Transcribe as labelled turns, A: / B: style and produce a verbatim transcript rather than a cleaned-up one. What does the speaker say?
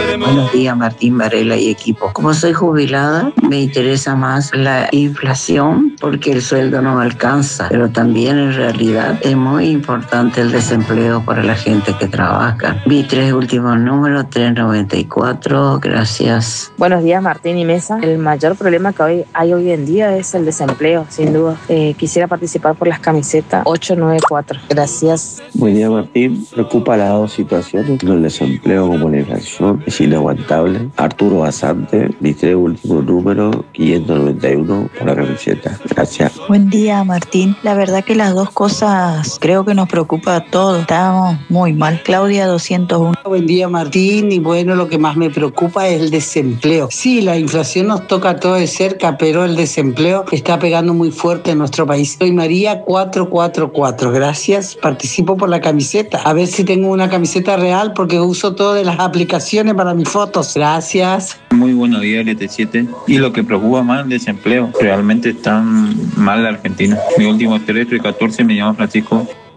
A: Buenos días, Martín Varela y equipo. Como soy jubilada, me interesa más la inflación porque el sueldo no me alcanza, pero también en realidad es muy importante el desempleo para la gente que trabaja. Mi tres últimos números, tres noventa y cuatro, gracias.
B: Buenos días, Martín y Mesa. El mayor problema que hoy hay hoy en día es el desempleo, sin duda. Eh, quisiera participar por las camisetas ocho nueve cuatro. Gracias.
C: Buen día, Martín. Preocupa las dos situaciones, tanto el desempleo como la inflación. Es inaguantable. Arturo Basante, mi tres últimos números, quinientos noventa y uno por la camiseta. Gracias.
D: Buen día, Martín. La verdad que las dos cosas creo que nos preocupa a todos. Estamos muy mal. Claudia doscientos uno.
E: Buen día, Martín. Y bueno, lo que más me preocupa es el desempleo. Sí, la inflación nos toca a todos de cerca, pero el desempleo está pegando muy fuerte en nuestro país. Soy María cuatro cuatro cuatro. Gracias. Participo por la camiseta. A ver si tengo una camiseta real porque uso todas las aplicaciones para mis fotos. Gracias.
F: Muy buenos días, L T siete. Y lo que preocupa más es el desempleo. Realmente están mal la Argentina. Mi último teléfono catorce me llama Francisco.